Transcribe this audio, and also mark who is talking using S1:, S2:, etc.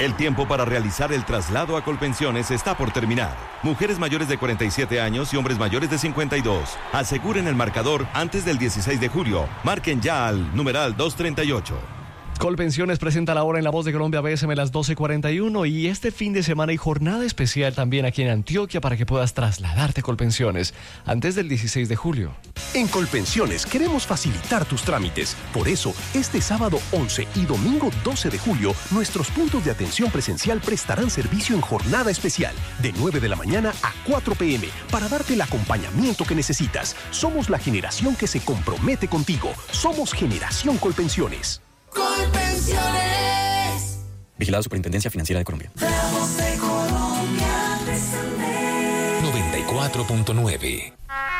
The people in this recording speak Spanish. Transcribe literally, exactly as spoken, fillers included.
S1: El tiempo para realizar el traslado a Colpensiones está por terminar. Mujeres mayores de cuarenta y siete años y hombres mayores de cincuenta y dos. Aseguren el marcador antes del dieciséis de julio. Marquen ya al numeral doscientos treinta y ocho.
S2: Colpensiones presenta la hora en La Voz de Colombia B S M las doce cuarenta y uno y este fin de semana hay jornada especial también aquí en Antioquia para que puedas trasladarte a Colpensiones antes del dieciséis de julio.
S3: En Colpensiones queremos facilitar tus trámites. Por eso, este sábado once y domingo doce de julio, nuestros puntos de atención presencial prestarán servicio en jornada especial de nueve de la mañana a cuatro p m para darte el acompañamiento que necesitas. Somos la generación que se compromete contigo. Somos Generación Colpensiones.
S4: Colpensiones.
S5: Vigilada Superintendencia Financiera de Colombia.
S4: La Voz de Colombia.
S6: noventa y cuatro punto nueve.